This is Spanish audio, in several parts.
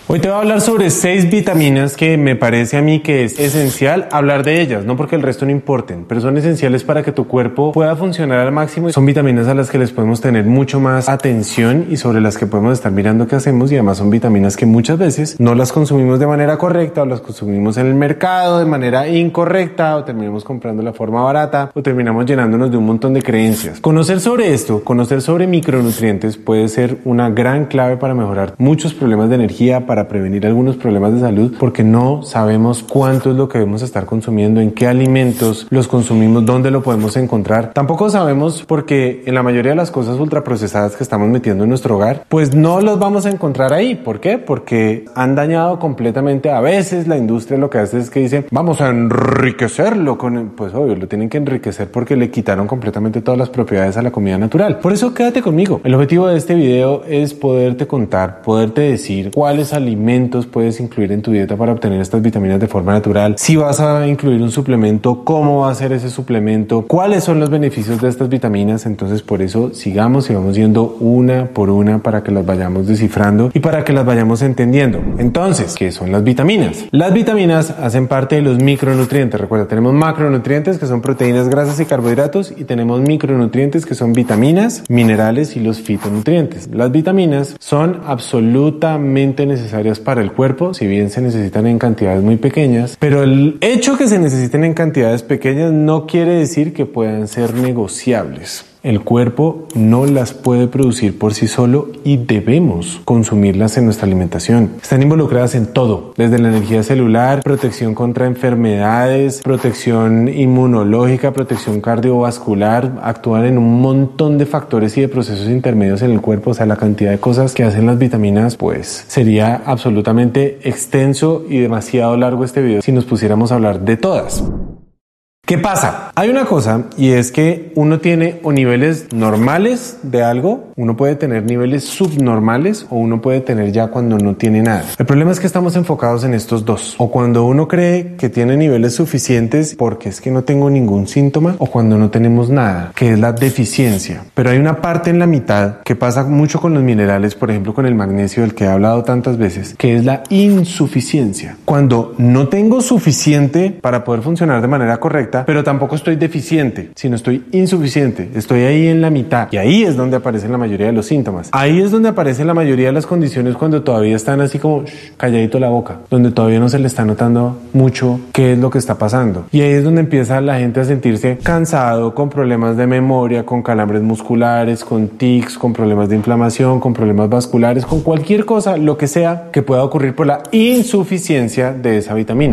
Hoy te voy a hablar sobre 6 vitaminas que me parece a mí que es esencial hablar de ellas, no porque el resto no importen, pero son esenciales para que tu cuerpo pueda funcionar al máximo. Son vitaminas a las que les podemos tener mucho más atención y sobre las que podemos estar mirando qué hacemos, y además son vitaminas que muchas veces no las consumimos de manera correcta, o las consumimos en el mercado de manera incorrecta, o terminamos comprando la forma barata, o terminamos llenándonos de un montón de creencias. Conocer sobre esto, conocer sobre micronutrientes puede ser una gran clave para mejorar muchos problemas de energía, para prevenir algunos problemas de salud, porque no sabemos cuánto es lo que debemos estar consumiendo, en qué alimentos los consumimos, dónde lo podemos encontrar. Tampoco sabemos porque en la mayoría de las cosas ultraprocesadas que estamos metiendo en nuestro hogar, pues no los vamos a encontrar ahí. ¿Por qué? Porque han dañado completamente. A veces la industria lo que hace es que dice, vamos a enriquecerlo con... Pues obvio, lo tienen que enriquecer porque le quitaron completamente todas las propiedades a la comida natural. Por eso quédate conmigo. El objetivo de este video es poderte contar, poderte decir cuáles alimentos puedes incluir en tu dieta para obtener estas vitaminas de forma natural. Si vas a incluir un suplemento, cómo va a ser ese suplemento, cuáles son los beneficios de estas vitaminas. Entonces por eso sigamos y vamos yendo una por una para que las vayamos descifrando y para que las vayamos entendiendo. Entonces, ¿qué son las vitaminas? Las vitaminas hacen parte de los micronutrientes. Recuerda, tenemos macronutrientes que son proteínas, grasas y carbohidratos, y tenemos micronutrientes que son vitaminas, minerales y los fitonutrientes. Las vitaminas son absolutamente necesarias para el cuerpo, si bien se necesitan en cantidades muy pequeñas, pero el hecho que se necesiten en cantidades pequeñas no quiere decir que puedan ser negociables. El cuerpo no las puede producir por sí solo y debemos consumirlas en nuestra alimentación. Están involucradas en todo, desde la energía celular, protección contra enfermedades, protección inmunológica, protección cardiovascular, actúan en un montón de factores y de procesos intermedios en el cuerpo. O sea, la cantidad de cosas que hacen las vitaminas, pues sería absolutamente extenso y demasiado largo este video si nos pusiéramos a hablar de todas. ¿Qué pasa? Hay una cosa, y es que uno tiene o niveles normales de algo, uno puede tener niveles subnormales, o uno puede tener ya cuando no tiene nada. El problema es que estamos enfocados en estos dos, o cuando uno cree que tiene niveles suficientes porque es que no tengo ningún síntoma, o cuando no tenemos nada, que es la deficiencia. Pero hay una parte en la mitad que pasa mucho con los minerales, por ejemplo con el magnesio del que he hablado tantas veces, que es la insuficiencia. Cuando no tengo suficiente para poder funcionar de manera correcta, pero tampoco estoy deficiente, sino estoy insuficiente. Estoy ahí en la mitad. Y ahí es donde aparecen la mayoría de los síntomas. Ahí es donde aparecen la mayoría de las condiciones, cuando todavía están así como calladito la boca, donde todavía no se le está notando mucho qué es lo que está pasando. Y ahí es donde empieza la gente a sentirse cansado, con problemas de memoria, con calambres musculares, con tics, con problemas de inflamación, con problemas vasculares, con cualquier cosa, lo que sea que pueda ocurrir por la insuficiencia de esa vitamina.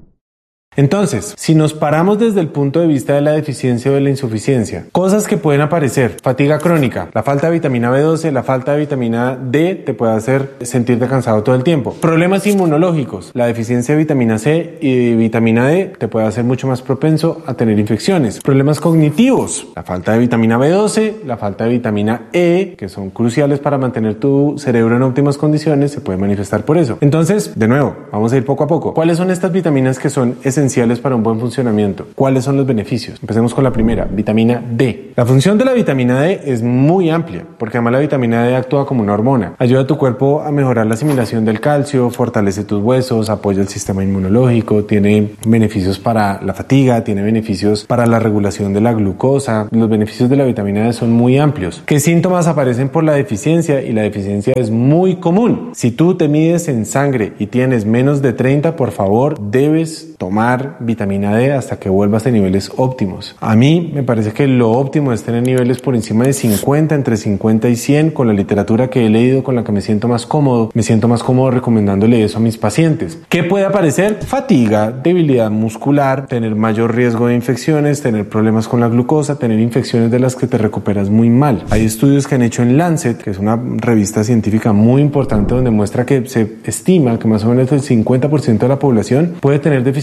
Entonces, si nos paramos desde el punto de vista de la deficiencia o de la insuficiencia, cosas que pueden aparecer: fatiga crónica, la falta de vitamina B12, la falta de vitamina D te puede hacer sentirte cansado todo el tiempo. Problemas inmunológicos, la deficiencia de vitamina C y vitamina D te puede hacer mucho más propenso a tener infecciones. Problemas cognitivos, la falta de vitamina B12, la falta de vitamina E, que son cruciales para mantener tu cerebro en óptimas condiciones, se puede manifestar por eso. Entonces, de nuevo, vamos a ir poco a poco. ¿Cuáles son estas vitaminas que son esenciales para un buen funcionamiento? ¿Cuáles son los beneficios? Empecemos con la primera, vitamina D. La función de la vitamina D es muy amplia, porque además la vitamina D actúa como una hormona. Ayuda a tu cuerpo a mejorar la asimilación del calcio, fortalece tus huesos, apoya el sistema inmunológico, tiene beneficios para la fatiga, tiene beneficios para la regulación de la glucosa. Los beneficios de la vitamina D son muy amplios. ¿Qué síntomas aparecen por la deficiencia? Y la deficiencia es muy común. Si tú te mides en sangre y tienes menos de 30, por favor, debes tomar vitamina D hasta que vuelvas a niveles óptimos. A mí me parece que lo óptimo es tener niveles por encima de 50, entre 50 y 100, con la literatura que he leído, con la que me siento más cómodo. Me siento más cómodo recomendándole eso a mis pacientes. ¿Qué puede aparecer? Fatiga, debilidad muscular, tener mayor riesgo de infecciones, tener problemas con la glucosa, tener infecciones de las que te recuperas muy mal. Hay estudios que han hecho en Lancet, que es una revista científica muy importante, donde muestra que se estima que más o menos el 50% de la población puede tener deficiencia vitamina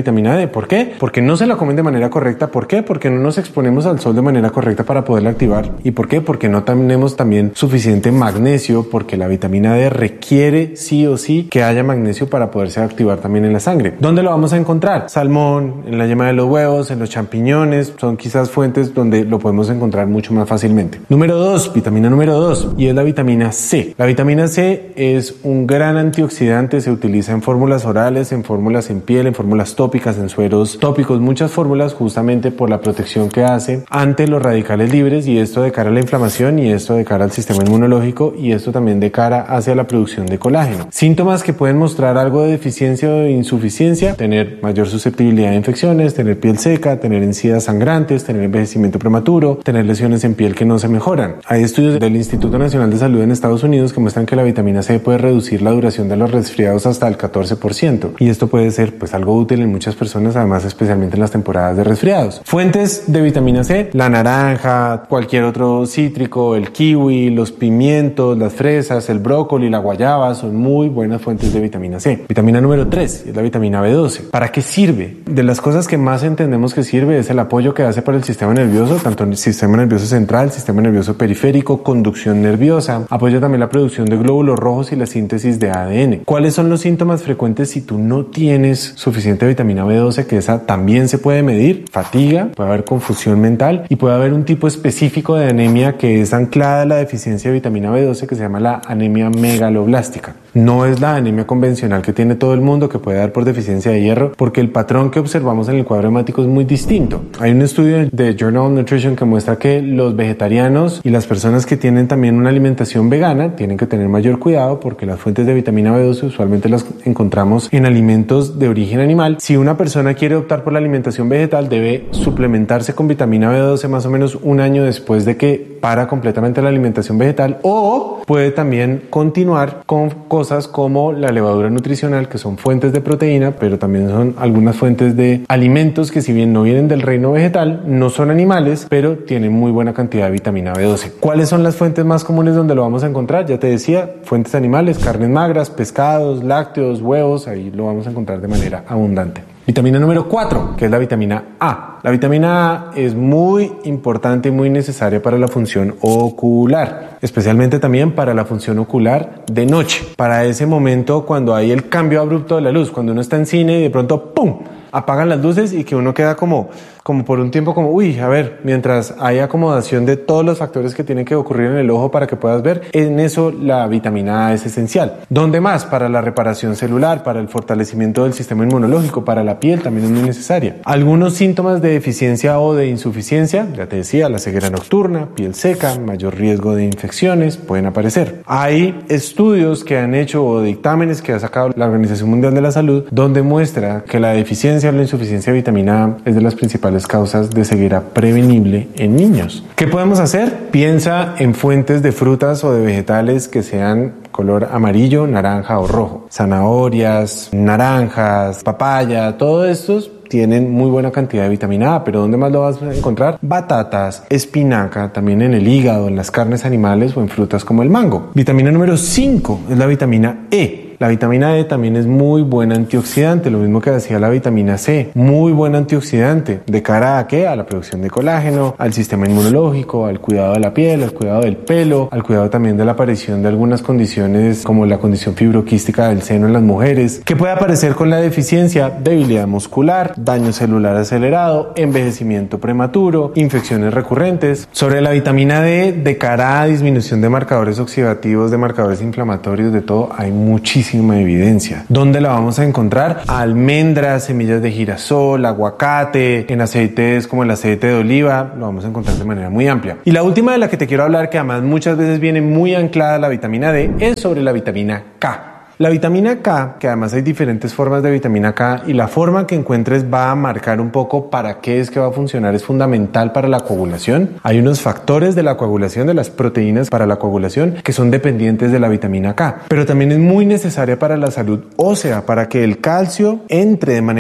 vitamina D. ¿Por qué? Porque no se la comen de manera correcta. ¿Por qué? Porque no nos exponemos al sol de manera correcta para poderla activar. ¿Y por qué? Porque no tenemos también suficiente magnesio, porque la vitamina D requiere sí o sí que haya magnesio para poderse activar también en la sangre. ¿Dónde lo vamos a encontrar? Salmón, en la yema de los huevos, en los champiñones, son quizás fuentes donde lo podemos encontrar mucho más fácilmente. Número 2, vitamina número 2, y es la vitamina C. La vitamina C es un gran antioxidante, se utiliza en fórmulas orales, en fórmulas en piel, en fórmulas tópicas, en sueros tópicos, muchas fórmulas justamente por la protección que hace ante los radicales libres, y esto de cara a la inflamación, y esto de cara al sistema inmunológico, y esto también de cara hacia la producción de colágeno. Síntomas que pueden mostrar algo de deficiencia o de insuficiencia: tener mayor susceptibilidad a infecciones, tener piel seca, tener encías sangrantes, tener envejecimiento prematuro, tener lesiones en piel que no se mejoran. Hay estudios del Instituto Nacional de Salud en Estados Unidos que muestran que la vitamina C puede reducir la duración de los resfriados hasta el 14%, y esto puede ser pues algo útil en muchas personas, además especialmente en las temporadas de resfriados. Fuentes de vitamina C: la naranja, cualquier otro cítrico, el kiwi, los pimientos, las fresas, el brócoli, la guayaba son muy buenas fuentes de vitamina C. Vitamina número 3 es la vitamina B12. ¿Para qué sirve? De las cosas que más entendemos que sirve es el apoyo que hace para el sistema nervioso, tanto el sistema nervioso central, sistema nervioso periférico, conducción nerviosa. Apoya también la producción de glóbulos rojos y la síntesis de ADN. ¿Cuáles son los síntomas frecuentes si tú no tienes suficiente vitamina B12? Que esa también se puede medir: fatiga, puede haber confusión mental y puede haber un tipo específico de anemia que es anclada a la deficiencia de vitamina B12, que se llama la anemia megaloblástica. No es la anemia convencional que tiene todo el mundo, que puede dar por deficiencia de hierro, porque el patrón que observamos en el cuadro hemático es muy distinto. Hay un estudio de Journal of Nutrition que muestra que los vegetarianos y las personas que tienen también una alimentación vegana tienen que tener mayor cuidado, porque las fuentes de vitamina B12 usualmente las encontramos en alimentos de origen animal. Si una persona quiere optar por la alimentación vegetal, debe suplementarse con vitamina B12 más o menos un año después de que para completamente la alimentación vegetal, o puede también continuar con cosas como la levadura nutricional, que son fuentes de proteína, pero también son algunas fuentes de alimentos que, si bien no vienen del reino vegetal, no son animales, pero tienen muy buena cantidad de vitamina B12. ¿Cuáles son las fuentes más comunes donde lo vamos a encontrar? Ya te decía, fuentes animales, carnes magras, pescados, lácteos, huevos, ahí lo vamos a encontrar de manera abundante. Vitamina número 4, que es la vitamina A. La vitamina A es muy importante y muy necesaria para la función ocular, especialmente también para la función ocular de noche, para ese momento cuando hay el cambio abrupto de la luz, cuando uno está en cine y de pronto ¡pum!, apagan las luces y que uno queda como por un tiempo como, uy, a ver, mientras hay acomodación de todos los factores que tienen que ocurrir en el ojo para que puedas ver. En eso la vitamina A es esencial. ¿Dónde más? Para la reparación celular, para el fortalecimiento del sistema inmunológico, para la piel también es muy necesaria. Algunos síntomas de deficiencia o de insuficiencia, ya te decía, la ceguera nocturna, piel seca, mayor riesgo de infecciones pueden aparecer. Hay estudios que han hecho o dictámenes que ha sacado la Organización Mundial de la Salud donde muestra que la deficiencia o la insuficiencia de vitamina A es de las principales causas de ceguera prevenible en niños. ¿Qué podemos hacer? Piensa en fuentes de frutas o de vegetales que sean color amarillo, naranja o rojo. Zanahorias, naranjas, papaya, todos estos tienen muy buena cantidad de vitamina A, pero ¿dónde más lo vas a encontrar? Batatas, espinaca, también en el hígado, en las carnes animales o en frutas como el mango. Vitamina número 5 es la vitamina E. La vitamina E también es muy buen antioxidante, lo mismo que decía la vitamina C, muy buen antioxidante. ¿De cara a qué? A la producción de colágeno, al sistema inmunológico, al cuidado de la piel, al cuidado del pelo, al cuidado también de la aparición de algunas condiciones como la condición fibroquística del seno en las mujeres. ¿Qué puede aparecer con la deficiencia? Debilidad muscular, daño celular acelerado, envejecimiento prematuro, infecciones recurrentes. Sobre la vitamina D, de cara a disminución de marcadores oxidativos, de marcadores inflamatorios, de todo, hay muchísima evidencia. ¿Dónde la vamos a encontrar? Almendras, semillas de girasol, aguacate, en aceites como el aceite de oliva, lo vamos a encontrar de manera muy amplia. Y la última de la que te quiero hablar, que además muchas veces viene muy anclada a la vitamina D, es sobre la vitamina K. La vitamina K, que además hay diferentes formas de vitamina K, y la forma que encuentres va a marcar un poco para qué es que va a funcionar, es fundamental para la coagulación. Hay unos factores de la coagulación, de las proteínas para la coagulación, que son dependientes de la vitamina K, pero también es muy necesaria para la salud ósea, para que el calcio entre de manera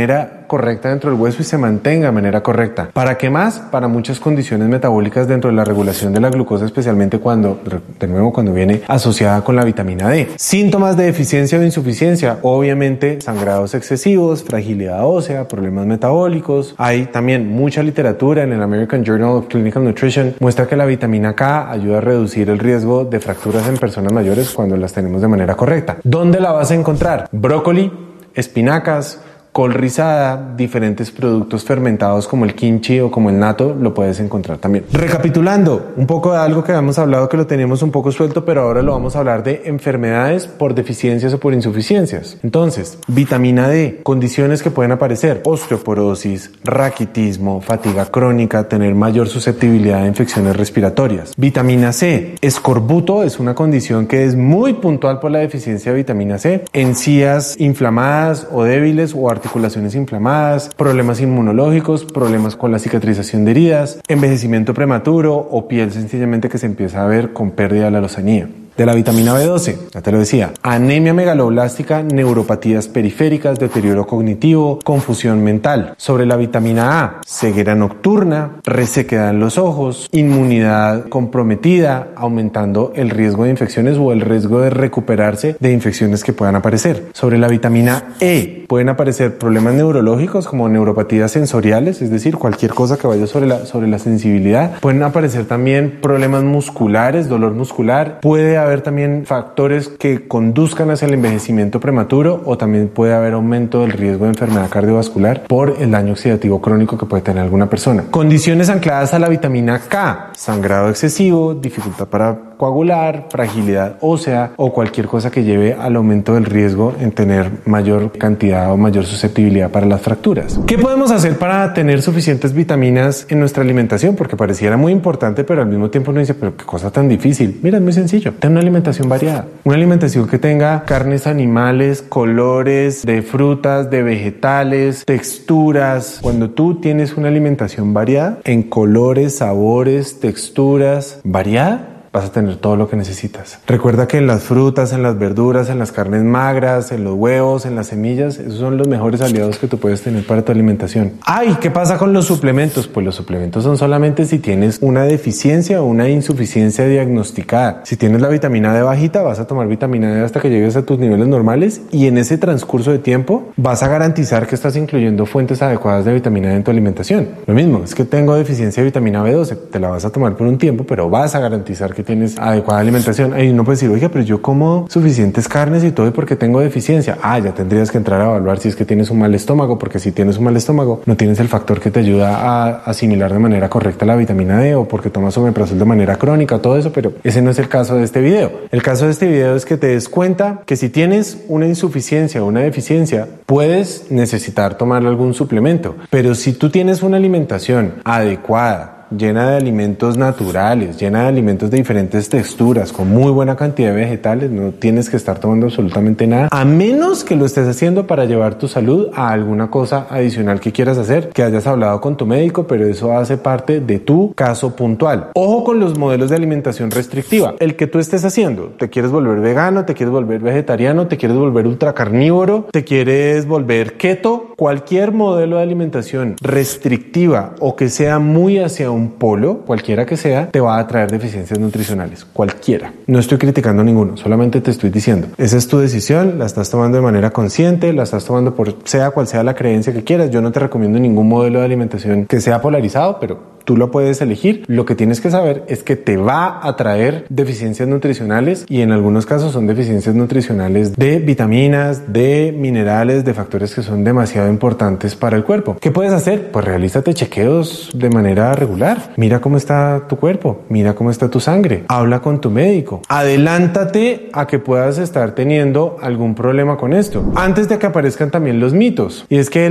correcta dentro del hueso y se mantenga de manera correcta. ¿Para qué más? Para muchas condiciones metabólicas dentro de la regulación de la glucosa, especialmente cuando viene asociada con la vitamina D. Síntomas de deficiencia o insuficiencia, obviamente sangrados excesivos, fragilidad ósea, problemas metabólicos. Hay también mucha literatura en el American Journal of Clinical Nutrition, muestra que la vitamina K ayuda a reducir el riesgo de fracturas en personas mayores cuando las tenemos de manera correcta. ¿Dónde la vas a encontrar? Brócoli, espinacas, col rizada, diferentes productos fermentados como el kimchi o como el natto, lo puedes encontrar también. Recapitulando un poco de algo que habíamos hablado que lo teníamos un poco suelto, pero ahora lo vamos a hablar de enfermedades por deficiencias o por insuficiencias. Entonces, vitamina D, condiciones que pueden aparecer: osteoporosis, raquitismo, fatiga crónica, tener mayor susceptibilidad a infecciones respiratorias. Vitamina C, escorbuto, es una condición que es muy puntual por la deficiencia de vitamina C, encías inflamadas o débiles o articulaciones inflamadas, problemas inmunológicos, problemas con la cicatrización de heridas, envejecimiento prematuro o piel sencillamente que se empieza a ver con pérdida de la lozanía. De la vitamina B12, ya te lo decía, anemia megaloblástica, neuropatías periféricas, deterioro cognitivo, confusión mental. Sobre la vitamina A, ceguera nocturna, resequedad en los ojos, inmunidad comprometida, aumentando el riesgo de infecciones o el riesgo de recuperarse de infecciones que puedan aparecer. Sobre la vitamina E, pueden aparecer problemas neurológicos como neuropatías sensoriales, es decir, cualquier cosa que vaya sobre la sensibilidad. Pueden aparecer también problemas musculares, dolor muscular. Puede haber también factores que conduzcan hacia el envejecimiento prematuro o también puede haber aumento del riesgo de enfermedad cardiovascular por el daño oxidativo crónico que puede tener alguna persona. Condiciones ancladas a la vitamina K: sangrado excesivo, dificultad para coagular, fragilidad ósea o cualquier cosa que lleve al aumento del riesgo en tener mayor cantidad o mayor susceptibilidad para las fracturas. ¿Qué podemos hacer para tener suficientes vitaminas en nuestra alimentación? Porque pareciera muy importante, pero al mismo tiempo uno dice, pero qué cosa tan difícil. Mira, es muy sencillo. Ten una alimentación variada. Una alimentación que tenga carnes animales, colores de frutas, de vegetales, texturas. Cuando tú tienes una alimentación variada en colores, sabores, texturas, variada, vas a tener todo lo que necesitas. Recuerda que en las frutas, en las verduras, en las carnes magras, en los huevos, en las semillas, esos son los mejores aliados que tú puedes tener para tu alimentación. ¡Ay! ¿Qué pasa con los suplementos? Pues los suplementos son solamente si tienes una deficiencia o una insuficiencia diagnosticada. Si tienes la vitamina D bajita, vas a tomar vitamina D hasta que llegues a tus niveles normales y en ese transcurso de tiempo vas a garantizar que estás incluyendo fuentes adecuadas de vitamina D en tu alimentación. Lo mismo, es que tengo deficiencia de vitamina B12, te la vas a tomar por un tiempo, pero vas a garantizar que tienes adecuada alimentación. Ahí uno puede decir, oiga, pero yo como suficientes carnes y todo y porque tengo deficiencia. Ya tendrías que entrar a evaluar si es que tienes un mal estómago, porque si tienes un mal estómago no tienes el factor que te ayuda a asimilar de manera correcta la vitamina D, o porque tomas omeprazol de manera crónica, todo eso, pero ese no es el caso de este video. El caso de este video es que te des cuenta que si tienes una insuficiencia o una deficiencia, puedes necesitar tomar algún suplemento, pero si tú tienes una alimentación adecuada, llena de alimentos naturales, llena de alimentos de diferentes texturas, con muy buena cantidad de vegetales, no tienes que estar tomando absolutamente nada, a menos que lo estés haciendo para llevar tu salud a alguna cosa adicional que quieras hacer, que hayas hablado con tu médico, pero eso hace parte de tu caso puntual. Ojo con los modelos de alimentación restrictiva. El que tú estés haciendo, te quieres volver vegano, te quieres volver vegetariano, te quieres volver ultracarnívoro, te quieres volver keto, cualquier modelo de alimentación restrictiva o que sea muy hacia un polo, cualquiera que sea, te va a traer deficiencias nutricionales, cualquiera. No estoy criticando ninguno, solamente te estoy diciendo, esa es tu decisión, la estás tomando de manera consciente, la estás tomando por sea cual sea la creencia que quieras. Yo no te recomiendo ningún modelo de alimentación que sea polarizado, pero tú lo puedes elegir. Lo que tienes que saber es que te va a traer deficiencias nutricionales y en algunos casos son deficiencias nutricionales de vitaminas, de minerales, de factores que son demasiado importantes para el cuerpo. ¿Qué puedes hacer? Pues realízate chequeos de manera regular. Mira cómo está tu cuerpo, mira cómo está tu sangre, habla con tu médico. Adelántate a que puedas estar teniendo algún problema con esto antes de que aparezcan también los mitos. Y es que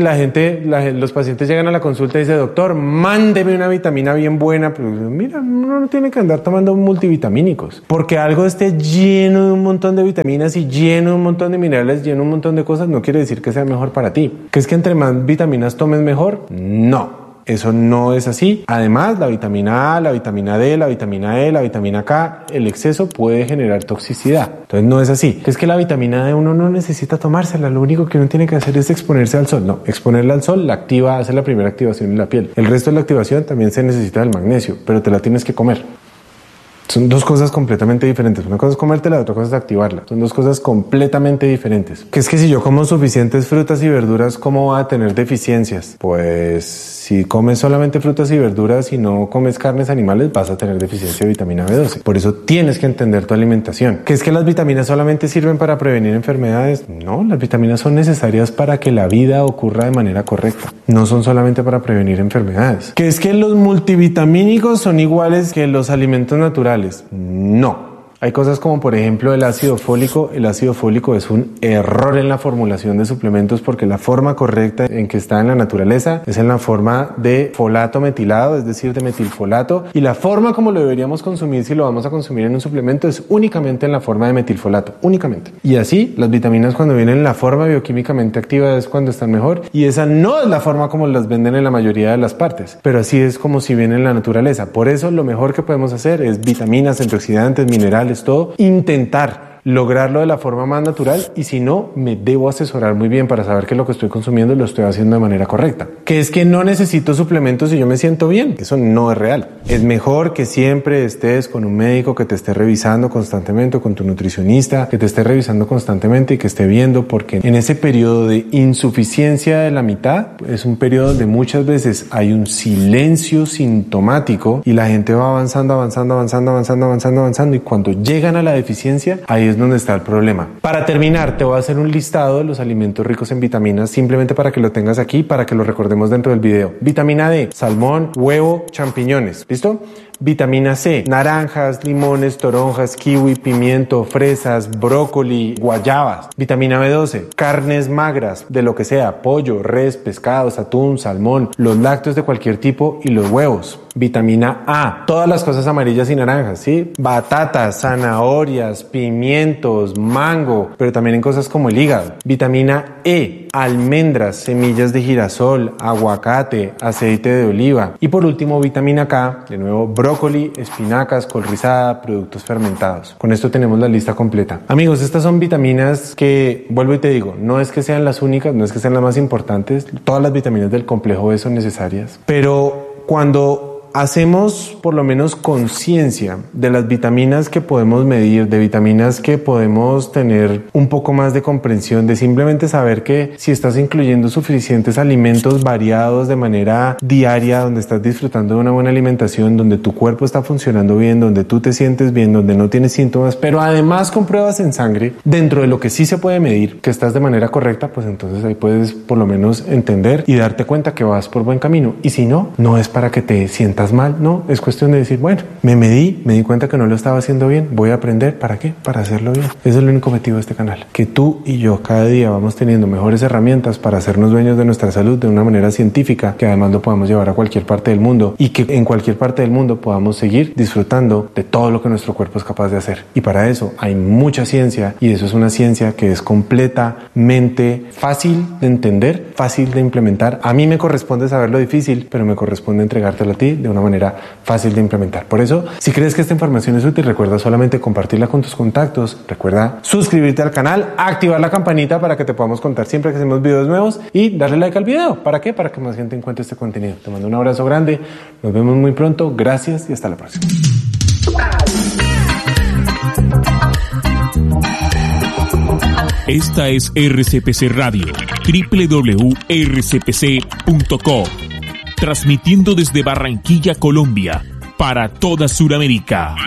los pacientes llegan a la consulta y dicen, doctor, mándeme una vitamina bien buena, pero mira, uno no tiene que andar tomando multivitamínicos. Porque algo esté lleno de un montón de vitaminas y lleno de un montón de minerales, lleno de un montón de cosas, no quiere decir que sea mejor para ti. ¿Que es que entre más vitaminas tomes mejor? No. Eso no es así. Además, la vitamina A, la vitamina D, la vitamina E, la vitamina K, el exceso puede generar toxicidad. Entonces no es así. Es que la vitamina D uno no necesita tomársela, lo único que uno tiene que hacer es exponerse al sol. No, exponerla al sol la activa, hace la primera activación en la piel. El resto de la activación también se necesita del magnesio, pero te la tienes que comer. Son dos cosas completamente diferentes. Una cosa es comértela, la otra cosa es activarla. Son dos cosas completamente diferentes. Que es que si yo como suficientes frutas y verduras, ¿cómo va a tener deficiencias? Pues si comes solamente frutas y verduras y no comes carnes animales, vas a tener deficiencia de vitamina B12. Por eso tienes que entender tu alimentación. ¿Que es que las vitaminas solamente sirven para prevenir enfermedades? No, las vitaminas son necesarias para que la vida ocurra de manera correcta. No son solamente para prevenir enfermedades. ¿Que es que los multivitamínicos son iguales que los alimentos naturales? No. Hay cosas como por ejemplo el ácido fólico. El ácido fólico es un error en la formulación de suplementos porque la forma correcta en que está en la naturaleza es en la forma de folato metilado, es decir, de metilfolato, y la forma como lo deberíamos consumir si lo vamos a consumir en un suplemento es únicamente en la forma de metilfolato, únicamente. Y así las vitaminas cuando vienen en la forma bioquímicamente activa es cuando están mejor, y esa no es la forma como las venden en la mayoría de las partes, pero así es como si viene en la naturaleza. Por eso lo mejor que podemos hacer es vitaminas, antioxidantes, minerales, todo, intentar lograrlo de la forma más natural, y si no, me debo asesorar muy bien para saber que lo que estoy consumiendo lo estoy haciendo de manera correcta. Que es que no necesito suplementos y yo me siento bien. Eso no es real. Es mejor que siempre estés con un médico que te esté revisando constantemente, con tu nutricionista, que te esté revisando constantemente y que esté viendo, porque en ese periodo de insuficiencia de la mitad es un periodo donde muchas veces hay un silencio sintomático y la gente va avanzando y cuando llegan a la deficiencia, ahí es donde está el problema. Para terminar, te voy a hacer un listado de los alimentos ricos en vitaminas, simplemente para que lo tengas aquí, para que lo recordemos dentro del video. Vitamina D, salmón, huevo, champiñones. ¿Listo? Vitamina C, naranjas, limones, toronjas, kiwi, pimiento, fresas, brócoli, guayabas. Vitamina B12, carnes magras, de lo que sea, pollo, res, pescados, atún, salmón, los lácteos de cualquier tipo y los huevos. Vitamina A, todas las cosas amarillas y naranjas, ¿sí? Batatas, zanahorias, pimientos, mango, pero también en cosas como el hígado. Vitamina E, almendras, semillas de girasol, aguacate, aceite de oliva. Y por último, vitamina K, de nuevo, brócoli, espinacas, col rizada, productos fermentados. Con esto tenemos la lista completa. Amigos, estas son vitaminas que, vuelvo y te digo, no es que sean las únicas, no es que sean las más importantes. Todas las vitaminas del complejo B son necesarias. Pero cuando hacemos por lo menos conciencia de las vitaminas que podemos medir, de vitaminas que podemos tener un poco más de comprensión, de simplemente saber que si estás incluyendo suficientes alimentos variados de manera diaria, donde estás disfrutando de una buena alimentación, donde tu cuerpo está funcionando bien, donde tú te sientes bien, donde no tienes síntomas, pero además con pruebas en sangre, dentro de lo que sí se puede medir, que estás de manera correcta, pues entonces ahí puedes por lo menos entender y darte cuenta que vas por buen camino. Y si no, no es para que te sientas mal, no, es cuestión de decir, bueno, me di cuenta que no lo estaba haciendo bien, voy a aprender, ¿para qué? Para hacerlo bien. Ese es el único objetivo de este canal, que tú y yo cada día vamos teniendo mejores herramientas para hacernos dueños de nuestra salud de una manera científica, que además lo podamos llevar a cualquier parte del mundo y que en cualquier parte del mundo podamos seguir disfrutando de todo lo que nuestro cuerpo es capaz de hacer. Y para eso hay mucha ciencia, y eso es una ciencia que es completamente fácil de entender, fácil de implementar. A mí me corresponde saber lo difícil, pero me corresponde entregártelo a ti de una manera fácil de implementar. Por eso, si crees que esta información es útil, recuerda solamente compartirla con tus contactos, recuerda suscribirte al canal, activar la campanita para que te podamos contar siempre que hacemos videos nuevos y darle like al video. ¿Para qué? Para que más gente encuentre este contenido. Te mando un abrazo grande, nos vemos muy pronto, gracias y hasta la próxima. Esta es RCPC Radio, www.rcpc.co, transmitiendo desde Barranquilla, Colombia, para toda Sudamérica.